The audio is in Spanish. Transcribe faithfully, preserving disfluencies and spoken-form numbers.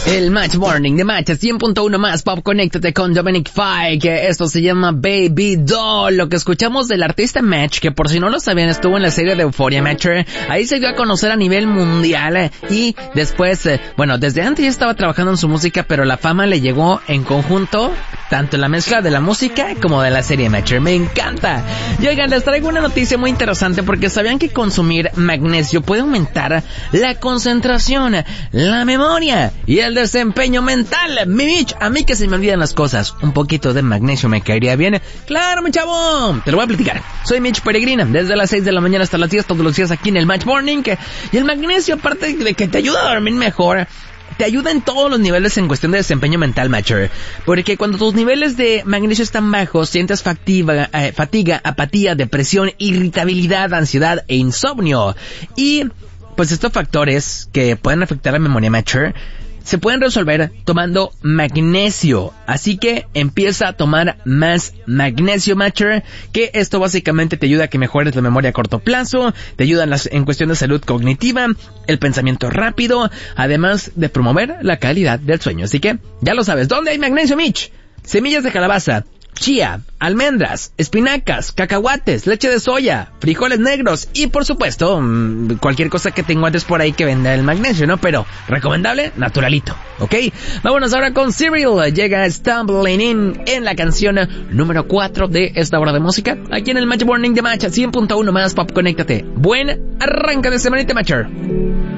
El Match Morning de Match cien punto uno más Pop. Conéctate con Dominic Fike, que esto se llama Baby Doll. Lo que escuchamos del artista Match, que por si no lo sabían estuvo en la serie de Euphoria Matcher, ahí se dio a conocer a nivel mundial y después, eh, bueno, desde antes ya estaba trabajando en su música, pero la fama le llegó en conjunto, tanto en la mezcla de la música como de la serie Matcher. Me encanta. Y oigan, les traigo una noticia muy interesante porque sabían que consumir magnesio puede aumentar la concentración, la memoria y el desempeño mental. Mi Mitch, a mí que se me olvidan las cosas, un poquito de magnesio me caería bien. ¡Claro, mi chavo! Te lo voy a platicar. Soy Mitch Peregrina, desde las seis de la mañana hasta las diez, todos los días aquí en el Match Morning. Y el magnesio, aparte de que te ayuda a dormir mejor, te ayuda en todos los niveles en cuestión de desempeño mental, Matcher. Porque cuando tus niveles de magnesio están bajos, sientes fatiga, eh, fatiga, apatía, depresión, irritabilidad, ansiedad e insomnio. Y pues estos factores que pueden afectar la memoria, Matcher, se pueden resolver tomando magnesio. Así que empieza a tomar más magnesio, Matcher, que esto básicamente te ayuda a que mejores la memoria a corto plazo, te ayuda en, las, en cuestión de salud cognitiva, el pensamiento rápido, además de promover la calidad del sueño. Así que ya lo sabes. ¿Dónde hay magnesio, Mitch? Semillas de calabaza, chía, almendras, espinacas, cacahuates, leche de soya, frijoles negros y por supuesto mmm, cualquier cosa que te encuentres por ahí que venda el magnesio, ¿no? Pero recomendable, naturalito, ¿ok? Vámonos ahora con Cyril. Llega Stumbling In en la canción número cuatro de esta hora de música, aquí en el Match Morning de Match cien punto uno más Pop. Conéctate. Buen arranque de semanita, Matcher.